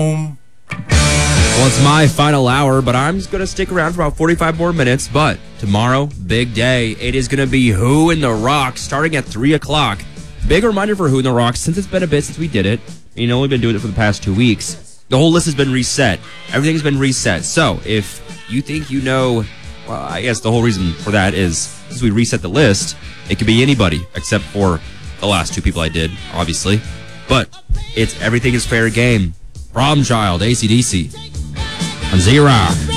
Well, it's my final hour, but I'm just going to stick around for about 45 more minutes. But tomorrow, big day. It is going to be Who in the Rock starting at 3 o'clock. Big reminder for Who in the Rock, since it's been a bit since we did it. Only been doing it for the past 2 weeks. The whole list has been reset. Everything's been reset. So if you think you know, well, I guess the whole reason for that is since we reset the list, it could be anybody except for the last 2 people I did, obviously. But it's Everything is Fair Game. Problem Child, AC/DC. On Z-Rock.